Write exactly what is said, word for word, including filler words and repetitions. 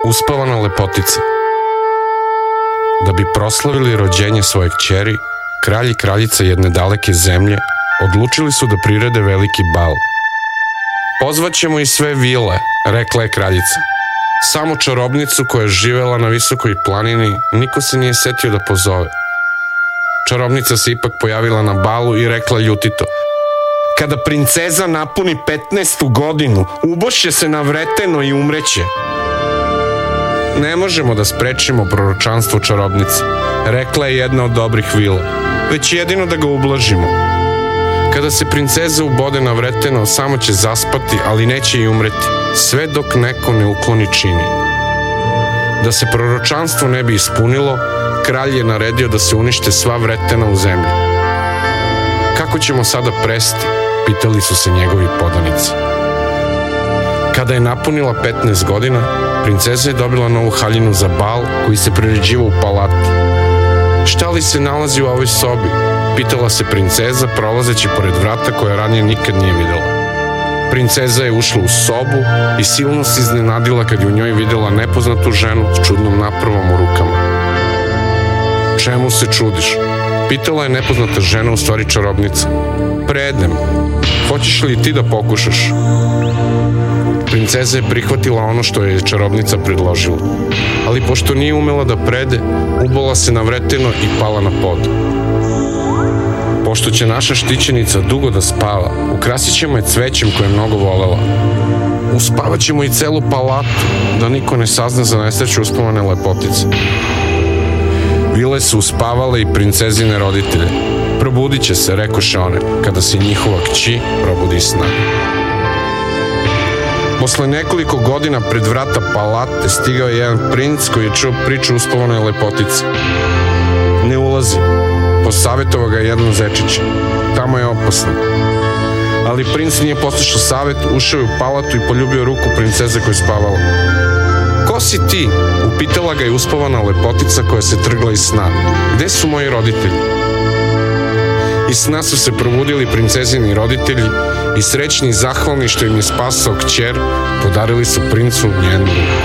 Uspavana lepotica. Da bi proslavili rođenje svoje kćeri, kralj i kraljica jedne daleke zemlje odlučili su da prirede veliki bal. Pozvaćemo i sve vile, rekla je kraljica. Samo čarobnicu koja je živela na visokoj planini niko se nije setio da pozove. Čarobnica se ipak pojavila na balu i rekla ljutito: kada princeza napuni petnaestu godinu, ubošće se na vreteno i umreće. Ne možemo da sprečimo proročanstvo čarobnice, rekla je jedna od dobrih vila, već jedino da ga ublažimo. Kada se princeza ubode na vreteno, samo će zaspati, ali neće i umreti, sve dok neko ne ukloni čini. Da se proročanstvo ne bi ispunilo, kralj je naredio da se unište sva vretena u zemlji. Kako ćemo sada presti? Pitali su se njegovi podanici. Kada je napunila petnaest godina, princeza je dobila novu haljinu za bal koji se priređivao u palati. Šta li se nalazi u ovoj sobi? Pitala se princeza prolazeći pored vrata koja ranije nikad nije videla. Princeza je ušla u sobu i silno se iznenadila kad je u njoj videla nepoznatu ženu s čudnom napravom u rukama. Čemu se čudiš? Pitala je nepoznata žena, u stvari čarobnica. Predem. Hoćeš li ti da pokušaš? Princeza je prihvatila ono što je čarobnica predložila, ali pošto nije umela da prede, ubola se na vreteno i pala na pod. Pošto će naša štićenica dugo da spava, ukrasit ćemo je cvećem koje je mnogo volela. Uspavat ćemo i celu palatu, da niko ne sazna za nesreću uspavane lepotice. Vile su uspavale i princezine roditelje. Probudit će se, rekoše one, kada se njihova kći probudi iz sna. Posle nekoliko godina pred vrata palate stigao je jedan princ koji je čuo priču uspavane lepotice. Ne ulazi, posavjetovao ga je jedan zečić. Tamo je opasno. Ali princ nije poslušao savet, ušao je u palatu i poljubio ruku princeze koja je spavala. Ko si ti? Upitala ga je uspavana lepotica koja se trgla iz sna. Gde su moji roditelji? Iz sna su se probudili princezini roditelji i srećni i zahvalni što im je spasao kćer, podarili su princu njenu ruku.